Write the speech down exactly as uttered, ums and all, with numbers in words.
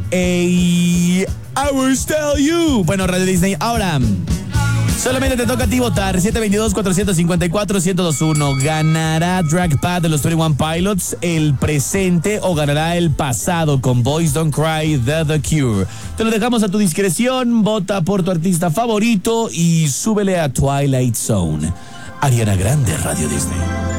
I will tell you. Bueno, Radio Disney, ahora solamente te toca a ti votar. siete dos dos, cuatro cinco cuatro, uno cero dos uno. ¿Ganará Drag Pad de los veintiuno Pilots el presente o ganará el pasado con Boys Don't Cry de The Cure? Te lo dejamos a tu discreción. Vota por tu artista favorito y súbele a Twilight Zone. Ariana Grande, Radio Disney.